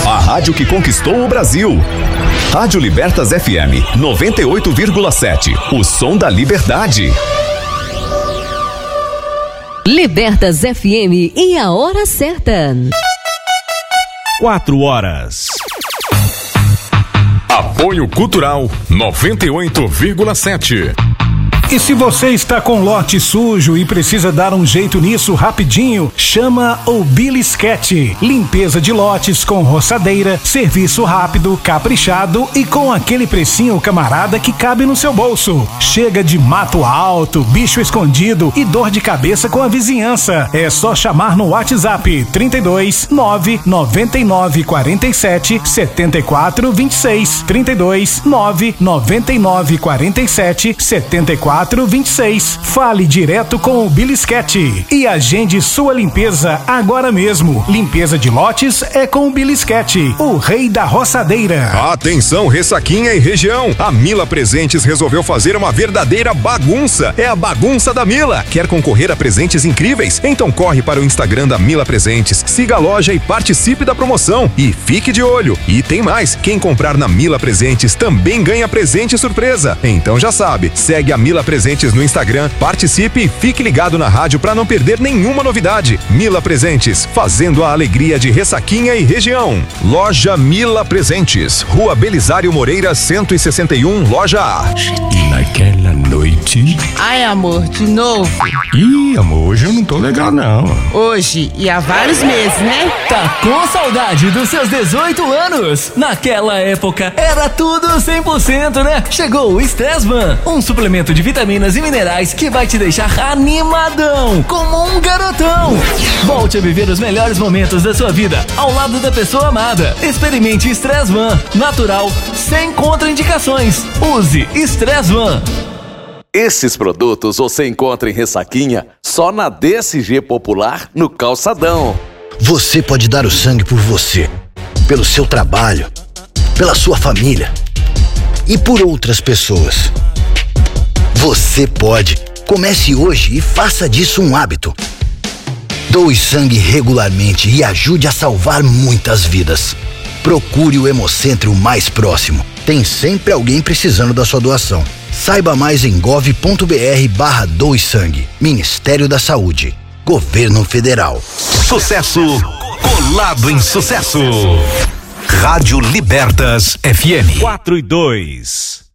A rádio que conquistou o Brasil. Rádio Libertas FM 98,7. O som da liberdade. Libertas FM e a hora certa. 4 horas. Apoio Cultural 98,7. E se você está com lote sujo e precisa dar um jeito nisso rapidinho, chama o Bilisquete. Limpeza de lotes com roçadeira, serviço rápido, caprichado e com aquele precinho camarada que cabe no seu bolso. Chega de mato alto, bicho escondido e dor de cabeça com a vizinhança. É só chamar no WhatsApp 32 999 47 74 26. 32 999 47 74 26. Fale direto com o Bilisquete e agende sua limpeza agora mesmo. Limpeza de lotes é com o Bilisquete, o rei da roçadeira. Atenção, Ressaquinha e região. A Mila Presentes resolveu fazer uma verdadeira bagunça. É a bagunça da Mila. Quer concorrer a presentes incríveis? Então corre para o Instagram da Mila Presentes, siga a loja e participe da promoção. E fique de olho. E tem mais, quem comprar na Mila Presentes também ganha presente surpresa. Então já sabe, segue a Mila Presentes no Instagram, participe e fique ligado na rádio para não perder nenhuma novidade. Mila Presentes, fazendo a alegria de Ressaquinha e região. Loja Mila Presentes, Rua Belisário Moreira 161, Loja A. Naquela noite... Ai, amor, de novo? Ih, amor, hoje eu não tô legal, não. Hoje e há vários meses, né? Tá com saudade dos seus 18 anos? Naquela época era tudo 100%, né? Chegou o Stressman, um suplemento de vitaminas e minerais que vai te deixar animadão, como um garotão. Volte a viver os melhores momentos da sua vida ao lado da pessoa amada. Experimente Stressman, natural, sem contraindicações. Use Stressman. Esses produtos você encontra em Ressaquinha só na DSG Popular, no Calçadão. Você pode dar o sangue por você, pelo seu trabalho, pela sua família e por outras pessoas. Você pode. Comece hoje e faça disso um hábito. Doe sangue regularmente e ajude a salvar muitas vidas. Procure o Hemocentro mais próximo. Tem sempre alguém precisando da sua doação. Saiba mais em gov.br/doe sangue. Ministério da Saúde. Governo Federal. Sucesso colado em sucesso. Rádio Libertas FM 4 e 2.